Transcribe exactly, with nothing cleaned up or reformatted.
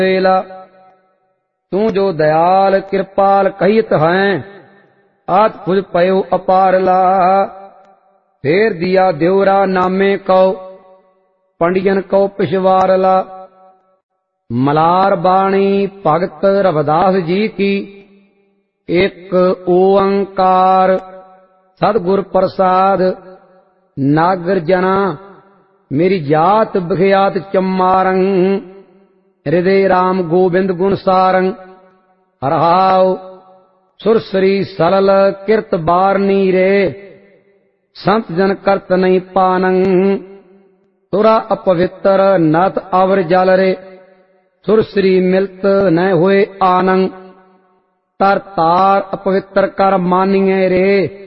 वेला। तू जो दयाल कृपाल कहित है, आत खुद पयो अपारला। फेर दिया देवरा नामे कौ, पंडियन कौ पिछवारला। मलार बाणी भगत रविदास जी की, एक ओंकार सतगुर प्रसाद। नागर जना मेरी जात बिख्यात चम्मारंग, हृदय राम गोविंद गुण सारंग। हरहाव सुरसरी सरल किरत बारनी रे, संत जन करत नहीं पानंग। तुरा अपवित्र नत अवर जल रे, सुरसरी मिलत न होए आनंग। तर तार अपवित्र कर मानिए रे,